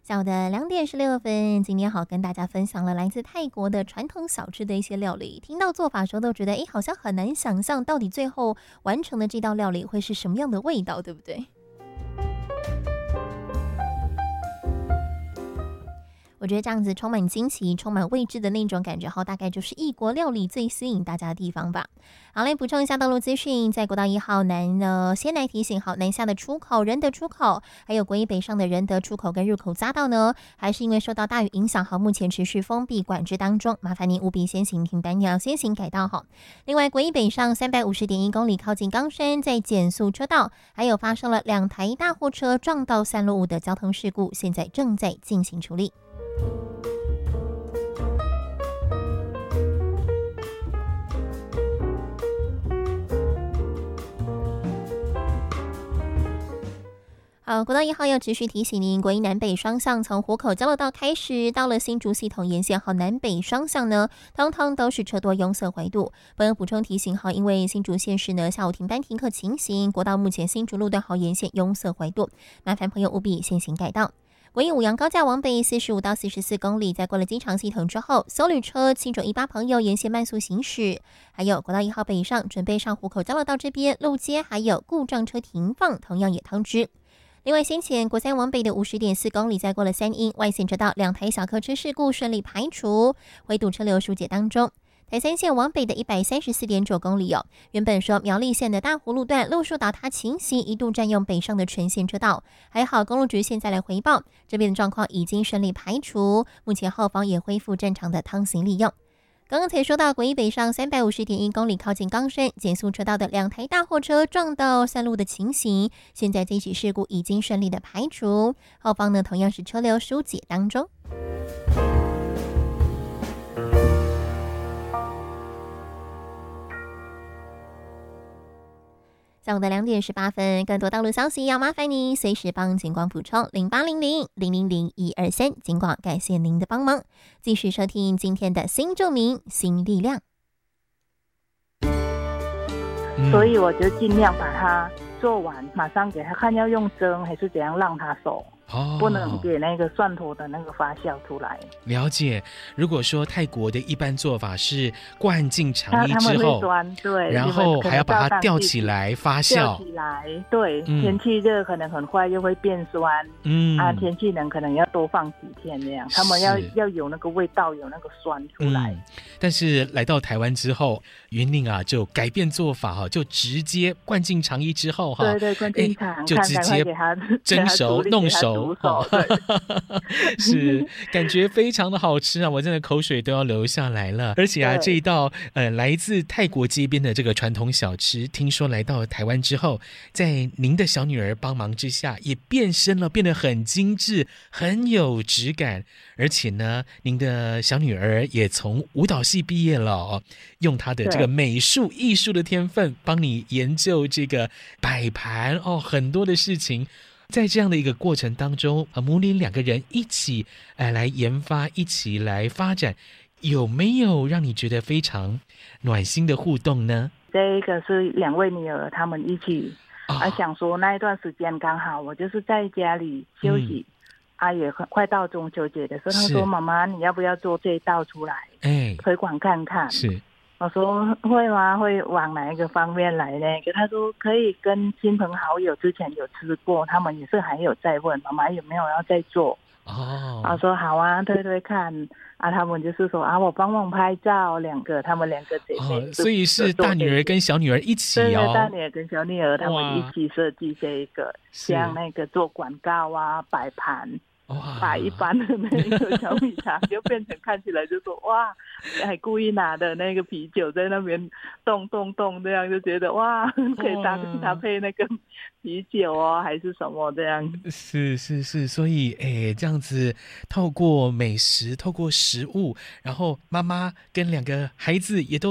下午的2点16分，今天好跟大家分享了来自泰国的传统小吃的一些料理。听到做法的时候都觉得，好像很难想象到底最后完成的这道料理会是什么样的味道，对不对？我觉得这样子充满惊奇、充满未知的那种感觉，大概就是异国料理最吸引大家的地方吧。好，来补充一下道路资讯，在国道1号南呢，先来提醒，南下的出口仁德出口，还有国一北上的仁德出口跟入口匝道呢，还是因为受到大雨影响，目前持续封闭管制当中，麻烦您务必先行停班，要先行改道。另外，国一北上350.1公里靠近冈山，在减速车道，还有发生了2台大货车撞到散落物的交通事故，现在正在进行处理。好，国道1号要持续提醒您，国一南北双向从湖口交流道开始，到了新竹系统沿线南北双向呢，通通都是车多拥塞回堵。本人补充提醒，因为新竹县市呢下午停班停课情形，国道目前新竹路段沿线拥塞回堵，麻烦朋友务必先行改道。国一五杨高架往北45到44公里，在过了机场系统之后，休旅车7918朋友沿线慢速行驶。还有国道1号北上，准备上湖口交流道这边路街还有故障车停放，同样也通知。另外，先前国3往北的50.4公里，在过了3英外线车道2台小客车事故顺利排除，回堵车流疏解当中。台3线往北的134.9公里原本说苗栗县的大湖路段路树倒塌情形一度占用北上的全线车道，还好公路局现在来回报，这边的状况已经顺利排除，目前后方也恢复正常的通行利用。刚刚才说到国一北上350.1公里靠近冈山减速车道的2台大货车撞到散路的情形，现在这起事故已经顺利的排除，后方呢同样是车流疏解当中。下午的2点18分，更多道路消息要麻烦您随时帮警广补充0800000123，警广感谢您的帮忙。继续收听今天的新著名新力量。 所以我就尽量把它做完，马上给他看要用蒸还是怎样让它熟。不能给那个蒜头的那个发酵出来。 了解。如果说泰国的一般做法是灌进肠衣之后， 对， 然后还要把它吊起来发酵。 吊起来，对，天气热可能很快就会变酸。天气冷可能要多放几天这样。他们要有那个味道，有那个酸出来。 但是来到台湾之后，云令就改变做法就直接灌进肠衣之后对，灌进肠就直接蒸熟弄熟。是感觉非常的好吃我真的口水都要流下来了。而且这一道来自泰国街边的这个传统小吃，听说来到台湾之后，在您的小女儿帮忙之下也变身了，变得很精致，很有质感。而且呢，您的小女儿也从舞蹈系毕业了用她的这个美术艺术的天分帮你研究这个摆盘很多的事情。在这样的一个过程当中，母女2个人一起来研发，一起来发展，有没有让你觉得非常暖心的互动呢？ 这个是2位女儿她们一起想说那一段时间刚好我就是在家里休息也快到中秋节的时候，她说妈妈你要不要做这一道出来推广看看。 是我说会吗？会往哪一个方面来呢？他说可以跟亲朋好友之前有吃过，他们也是还有在问妈妈有没有要再做。我说好啊，推推看他们就是说我帮忙拍照他们2个姐妹所以是大女儿跟小女儿一起对，大女儿跟小女儿他们一起设计这一个，像那个做广告摆盘。把一般的那个小米肠就变成看起来就说哇，还故意拿的那个啤酒在那边动这样，就觉得哇可以搭配那个啤酒还是什么这样。 是，所以这样子透过美食，透过食物，然后妈妈跟2个孩子也都